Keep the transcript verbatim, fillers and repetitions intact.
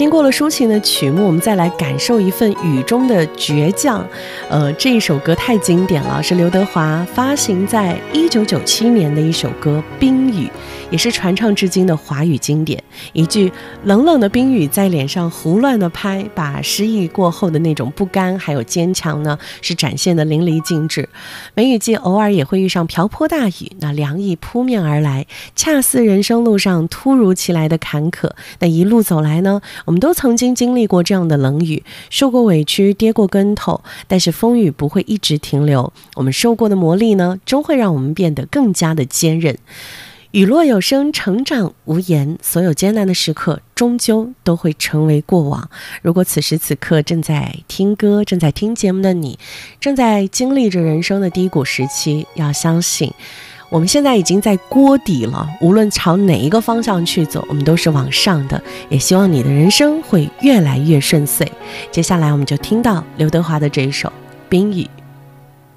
听过了抒情的曲目，我们再来感受一份雨中的倔强。呃，这一首歌太经典了，是刘德华发行在一九九七年的一首歌《冰雨》，也是传唱至今的华语经典。一句冷冷的冰雨在脸上胡乱的拍，把失意过后的那种不甘还有坚强呢，是展现的淋漓尽致。梅雨季偶尔也会遇上瓢泼大雨，那凉意扑面而来，恰似人生路上突如其来的坎坷。那一路走来呢，我们都曾经经历过这样的冷雨，受过委屈，跌过跟头，但是风雨不会一直停留，我们受过的磨砺呢，终会让我们变得更加的坚韧。雨落有声，成长无言，所有艰难的时刻终究都会成为过往。如果此时此刻正在听歌，正在听节目的你，正在经历着人生的低谷时期，要相信我们现在已经在锅底了，无论朝哪一个方向去走，我们都是往上的，也希望你的人生会越来越顺遂。接下来我们就听到刘德华的这一首《冰雨》。